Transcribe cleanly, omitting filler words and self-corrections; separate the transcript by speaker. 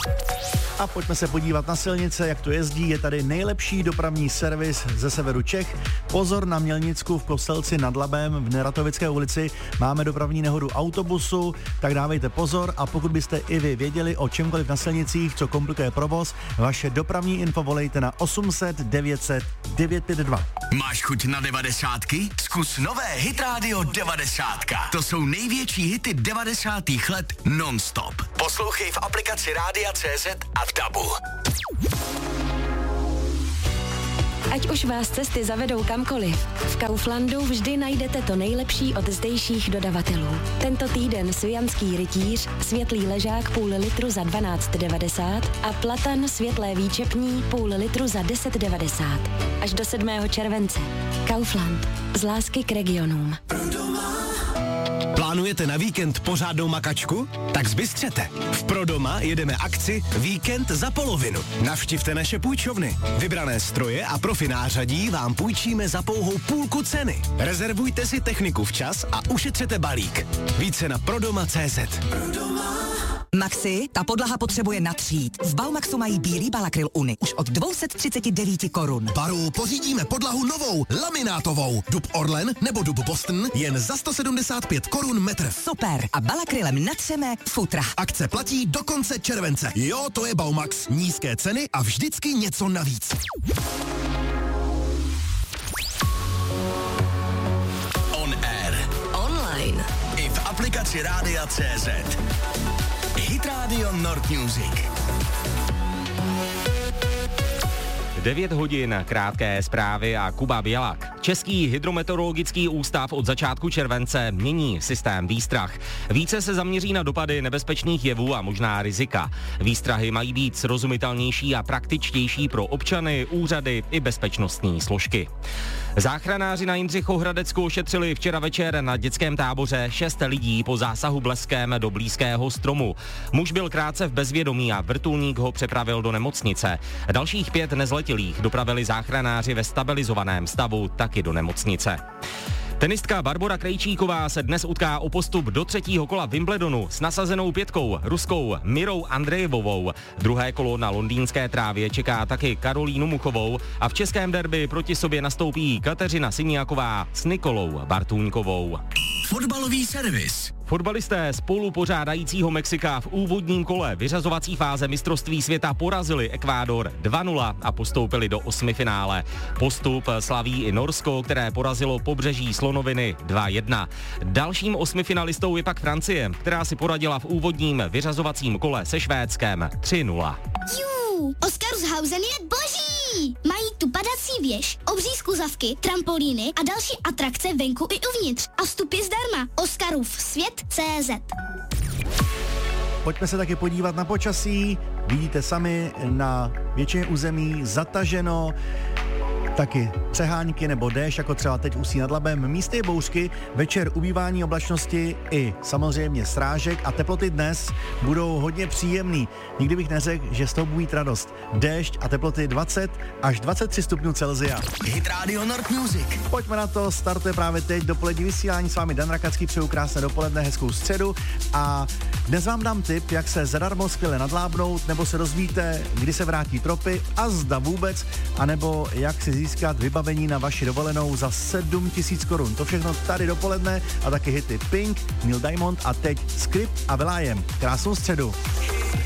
Speaker 1: A pojďme se podívat na silnice, jak to jezdí. Je tady nejlepší dopravní servis ze severu Čech. Pozor na Mělnicku v Kostelci nad Labem v Neratovické ulici. Máme dopravní nehodu autobusu, tak dávejte pozor a pokud byste i vy věděli o čemkoliv na silnicích, co komplikuje provoz, vaše dopravní info volejte na 800 900 952.
Speaker 2: Máš chuť na 90? Zkus nové Hit Radio 90. To jsou největší hity 90. let non-stop. Poslouchej v aplikaci Rádia CZ a v DABu.
Speaker 3: Ať už vás cesty zavedou kamkoliv, v Kauflandu vždy najdete to nejlepší od zdejších dodavatelů. Tento týden Svijanský rytíř, světlý ležák půl litru za 12,90 a platan světlé výčepní půl litru za 10,90. Až do 7. července. Kaufland. Z lásky k regionům.
Speaker 4: Plánujete na víkend pořádnou makačku? Tak zbystřete. V Prodoma jedeme akci Víkend za polovinu. Navštivte naše půjčovny. Vybrané stroje a profi nářadí vám půjčíme za pouhou půlku ceny. Rezervujte si techniku včas a ušetřete balík. Více na prodoma.cz.
Speaker 5: Maxi, ta podlaha potřebuje natřít. V Baumaxu mají bílý Balakryl Uni už od 239 korun.
Speaker 6: Baru pořídíme podlahu novou, laminátovou. Dub Orlen nebo dub Boston jen za 175 korun metr.
Speaker 5: Super. A Balakrylem natřeme futra.
Speaker 6: Akce platí do konce července. Jo, to je Baumax. Nízké ceny a vždycky něco navíc.
Speaker 2: On air.
Speaker 3: Online.
Speaker 2: I v aplikaci Rádia CZ. Hit Radio Nord Music.
Speaker 7: 9 hodin, krátké zprávy a Kuba Bělak. Český hydrometeorologický ústav od začátku července mění systém výstrah. Více se zaměří na dopady nebezpečných jevů a možná rizika. Výstrahy mají být srozumitelnější a praktičtější pro občany, úřady i bezpečnostní složky. Záchranáři na Jindřichohradecku ošetřili včera večer na dětském táboře 6 lidí po zásahu bleskem do blízkého stromu. Muž byl krátce v bezvědomí a vrtulník ho přepravil do nemocnice. Dalších 5 nezletilých dopravili záchranáři ve stabilizovaném stavu taky do nemocnice. Tenistka Barbora Krejčíková se dnes utká o postup do 3. kola Wimbledonu s nasazenou 5 Ruskou Mirou Andrejevovou. Druhé kolo na londýnské trávě čeká taky Karolínu Muchovou a v českém derby proti sobě nastoupí Kateřina Siniaková s Nikolou Bartůňkovou.
Speaker 2: Fotbalový servis.
Speaker 7: Fotbalisté spolupořádajícího Mexika v úvodním kole vyřazovací fáze mistrovství světa porazili Ekvádor 2-0 a postoupili do 8finále. Postup slaví i Norsko, které porazilo Pobřeží slonoviny 2-1. Dalším 8finalistou je pak Francie, která si poradila v úvodním vyřazovacím kole se Švédskem 3-0.
Speaker 8: Oscarshausen je boží! Mají tu padací věž, obří skluzavky, trampolíny a další atrakce venku i uvnitř. A vstupy zdarma. Oscarův svět.cz.
Speaker 1: Pojďme se taky podívat na počasí. Vidíte sami, na většině území zataženo, taky přehánky nebo déšť, jako třeba teď Ústí nad Labem. Místy bouřky, večer ubývání oblačnosti i samozřejmě srážek a teploty dnes budou hodně příjemný. Nikdy bych neřekl, že z toho bude mít radost. Déšť a teploty 20 až 23 stupňů Celsia.
Speaker 2: Hit Radio Nord Music.
Speaker 1: Pojďme na to, startuje právě teď dopolední vysílání, s vámi Dan Rakacký, přeju krásné dopoledne, hezkou středu a dnes vám dám tip, jak se zadarmo skvěle nadlábnout, nebo se dozvíte, kdy se vrátí tropy a zda vůbec, anebo jak si získat vybavení na vaši dovolenou za 7 000 korun. To všechno tady dopoledne a taky hity Pink, Neil Diamond a teď Script a Will.i.am. Krásnou středu.